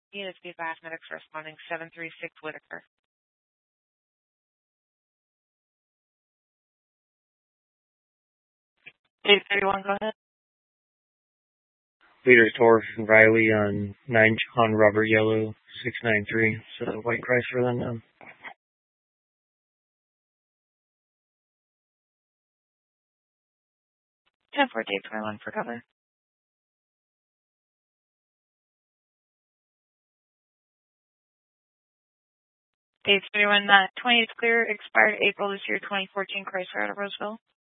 Units be fast medics responding 736 Whitaker. 831, go ahead. Leaders Torf and Riley on 9 John Robert Yellow 693. So White Chrysler then now. 10-4, Dave 21 for cover. Dave 21, 20 is clear, expired April this year, 2014, Chrysler out of Roseville.